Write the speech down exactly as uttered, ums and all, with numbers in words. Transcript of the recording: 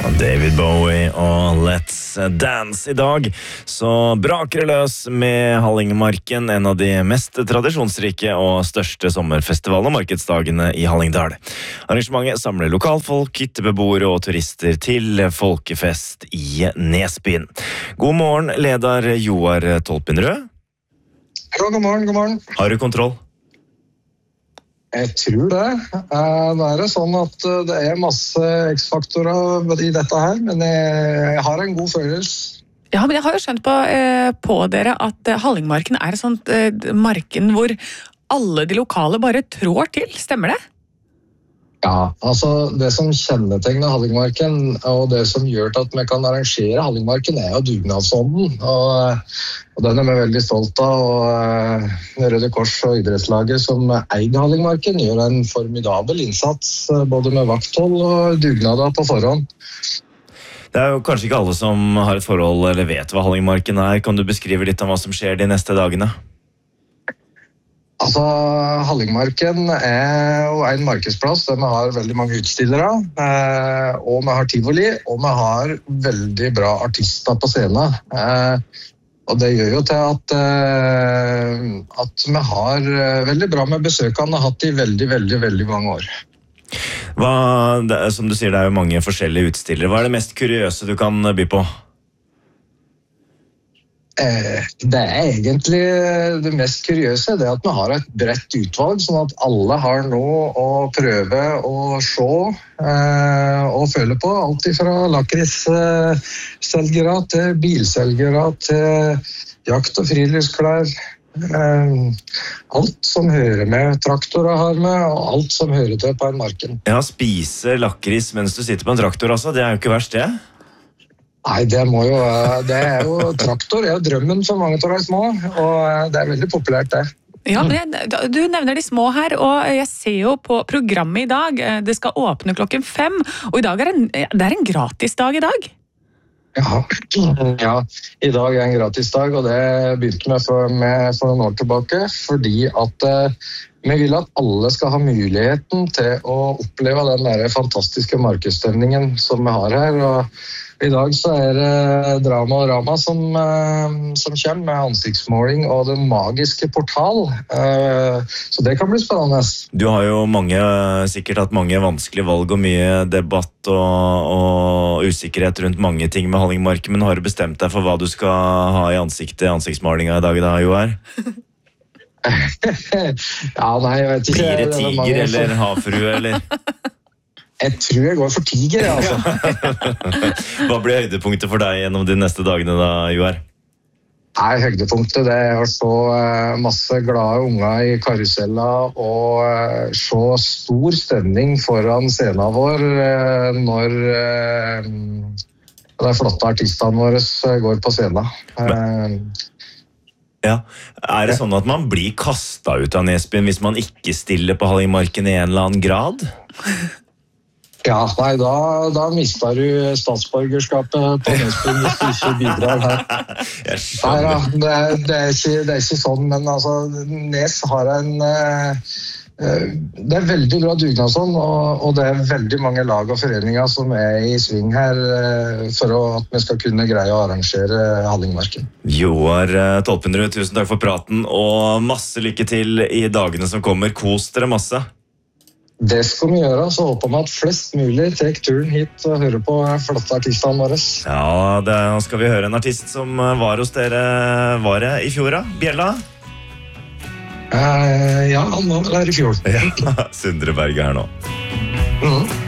David Bowie og Let's Dance. I dag så braker det løs med Hallingmarken, en av de mest tradisjonsrike og største sommerfestival- og markedsdagene i Hallingdal. Arrangementet samler lokalfolk, hyttebeboere og turister til folkefest i Nesbyen. God morgen, leder Joar Tolpenrød. Ja, god morgen, god morgen. Har du kontroll? Jeg tror det. Nå er det sånn at det er masse X-faktorer i dette her, men jeg har en god følelse. Ja, men jeg har jo skjønt på, på dere at Hallingmarken er et sånt marken hvor alle de lokale bare trår til, stemmer det? Ja, altså det som kjennetegner Hallingmarken, og det som gjør at vi kan arrangere Hallingmarken, er jo dugnadsånden, og, og den er vi veldig stolt av, og Røde Kors og idrettslaget som eier Hallingmarken gjør en formidabel innsats, både med vakthold og dugnader på forhånd. Det er jo kanskje ikke alle som har et forhold eller vet hva Hallingmarken er. Kan du beskrive litt om hva som skjer de neste dagene? Altså, Hallingmarken er jo en markedsplass der vi har veldig mange utstillere, eh, og vi har tivoli, og vi har veldig bra artister på scenen. Eh, og det gjør jo til at, eh, at vi har veldig bra med besøkende hatt i veldig, veldig, veldig mange år. Hva, det, som du sier, det er jo mange forskjellige utstillere. Hva er det mest kuriøse du kan by på? Det er egentlig det mest kuriøse, det at vi har et bredt utvalg, sånn at alle har noe å prøve å se og føle på. Alt fra lakrisselgere til bilselgere til jakt- og friluftsklær. Alt som hører med, traktorer har med, og alt som hører til på en marken. Ja, spise lakris mens du sitter på en traktor, altså. Det er jo ikke verst, det. Nei, det må jo, det er jo traktor, det er jo drømmen for mange av de små, og det er veldig populært det. Ja, men du nevner de små her, og jeg ser jo på programmet i dag, det skal åpne klokken fem, og i dag er en, det er en gratis dag i dag. Ja, ja, i dag er en gratis dag, og det begynte vi for, med for noen år tilbake, fordi at vi vil at alle skal ha muligheten til å oppleve den der fantastiske markedsstemningen som vi har her, og i dag så er det Drama og Rama som, som kommer med ansiktsmåling og den magiske portal. Så det kan bli spennende. Du har jo mange, sikkert hatt mange vanskelige valg og mye debatt og, og usikkerhet rundt mange ting med Hallingmarken, men har du bestemt deg for hva du skal ha i ansiktet, ansiktsmålinga i dag da, Joar? Ja, nei, jeg vet ikke. Blir det tiger eller havfrue, eller? Jeg tror jeg går for tiger, altså. Hva blir høydepunktet for deg gjennom de neste dagene da, Joar? Nei, høydepunktet det er å se masse glade unger i karuseller og se stor stemning foran scenen vår når de flotte artistene våre går på scenen. Men, ja. Er det sånn at man blir kastet ut av Nesbyen hvis man ikke stiller på Hallingmarken i en eller annen grad? Ja, nei, da, da mister du statsborgerskapet på Nesbyen hvis du ikke bidrar her. Jeg skjønner. Nei, det, er, det, er ikke, det er ikke sånn, men altså, Nes har en... Uh, det er veldig bra dugnadsånd, og, og det er veldig mange lag og foreninger som er i sving her uh, for å, at vi skal kunne greie å arrangere Hallingmarken. Joar Tolpenrød, tusen takk for praten, og masse lykke til i dagene som kommer. Kos dere masse. Det skal vi gjøre, så håper vi at flest mulig tek turen hit og hører på flotte artistene våre. Ja, da skal vi høre en artist som var hos dere, var det i fjor, da? Bjella? Uh, ja, han var der i fjor. Ja, Sundre Berge her nå. Mhm.